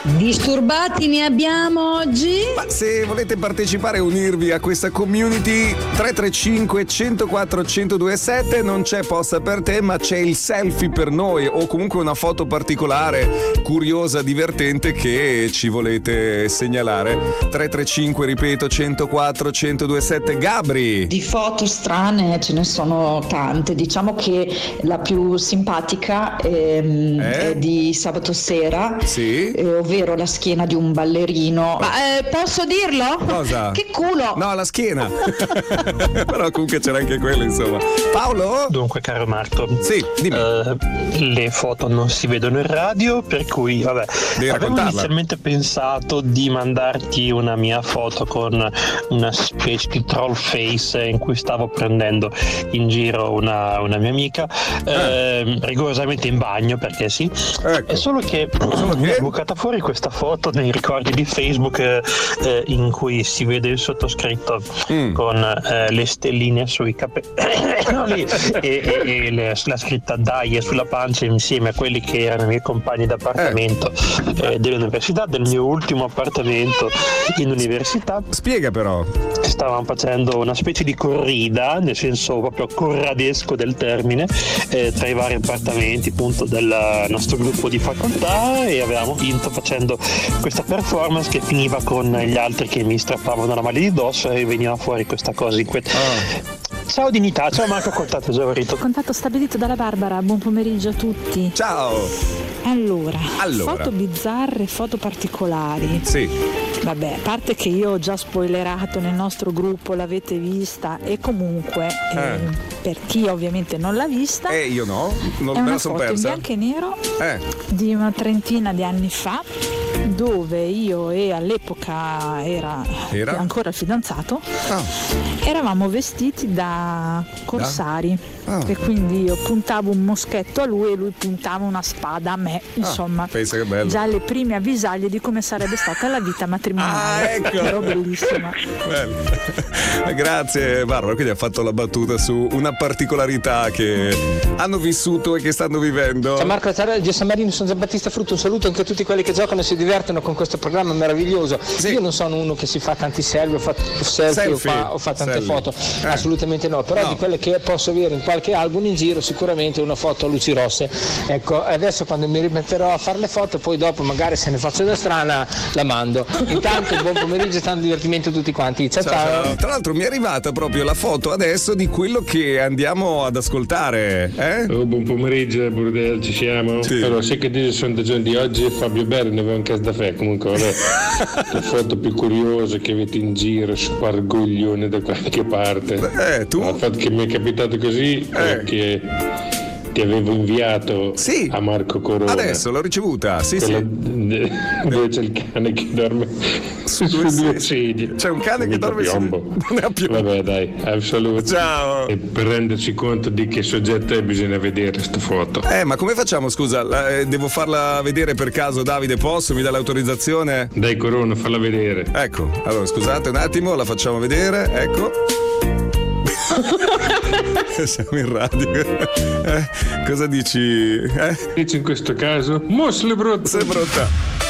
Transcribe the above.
Disturbati ne abbiamo oggi? Ma se volete partecipare e unirvi a questa community, 335 104 1027, non c'è posta per te, ma c'è il selfie per noi, o comunque una foto particolare, curiosa, divertente che ci volete segnalare. 335, ripeto, 104 1027. Gabri. Di foto strane ce ne sono tante, diciamo che la più simpatica è di sabato sera, sì, ovvero la schiena di un ballerino. Ma posso dirlo? Cosa? Che culo! No, la schiena. Però comunque c'era anche quello, insomma. Paolo? Dunque, caro Marco, sì, dimmi. Le foto non si vedono in radio, per cui vabbè, avevo inizialmente pensato di mandarti una mia foto con una specie di troll face in cui stavo prendendo in giro una mia amica, rigorosamente in bagno, perché sì. Ecco. È solo che mi è bucata fuori questa foto nei ricordi di Facebook in cui si vede il sottoscritto con le stelline sui capelli e la scritta Dai sulla pancia, insieme a quelli che erano i miei compagni d'appartamento dell'università, del mio ultimo appartamento in università. Spiega però. Stavamo facendo una specie di corrida, nel senso proprio corradesco del termine, tra i vari appartamenti appunto del nostro gruppo di facoltà, e avevamo vinto facendo questa performance che finiva con gli altri che mi strappavano la maglia di dosso e veniva fuori questa cosa Ciao dignità, ciao Marco, contatto esaurito. Contatto stabilito dalla Barbara, buon pomeriggio a tutti. Ciao. Allora, foto bizzarre, foto particolari. Sì. Vabbè, a parte che io ho già spoilerato nel nostro gruppo, l'avete vista, e comunque per chi ovviamente non l'ha vista, io no, non è me una la sono foto in persa. bianco e nero di una trentina di anni fa, dove io e all'epoca era? Ancora fidanzato, eravamo vestiti da corsari, e quindi io puntavo un moschetto a lui e lui puntava una spada a me, insomma, pensa che bello. già le prime avvisaglie di come sarebbe stata la vita matrimoniale. Ecco. Però bellissima. Bello. Grazie Barbara, quindi ha fatto la battuta su una particolarità che hanno vissuto e che stanno vivendo. Ciao Marco, di San Marino, sono Giambattista Frutto, un saluto anche a tutti quelli che giocano e si divertono con questo programma meraviglioso. Io non sono uno che si fa tanti selfie o fa tante foto, assolutamente no, però di quelle che posso avere in qualche album in giro, sicuramente una foto a luci rosse. Ecco, adesso quando mi rimetterò a fare le foto, poi dopo magari se ne faccio da strana la mando. Intanto buon pomeriggio e tanto divertimento a tutti quanti. Ciao. Tra l'altro mi è arrivata proprio la foto adesso di quello che andiamo ad ascoltare. Buon pomeriggio Burdel, ci siamo? Sì. Allora, sai che dice il sondaggio di oggi? Fabio Berri ne aveva un caso da fe, comunque vabbè. La foto più curiosa che avete in giro, spargoglione da qualche parte. Tu? Il fatto che mi è capitato così è che ti avevo inviato a Marco Corona. Adesso l'ho ricevuta, dove c'è il cane che dorme su due sedie. C'è un cane che dorme su non ne ha più. Vabbè dai, assolutamente. Ciao. E per renderci conto di che soggetto è bisogna vedere sta foto. Ma come facciamo, scusa? Devo farla vedere per caso, Davide? Posso? Mi dà l'autorizzazione? Dai Corona, falla vedere. Ecco, allora scusate un attimo, la facciamo vedere, ecco. Siamo in radio. Cosa dici? Dici in questo caso? Mosle brutta.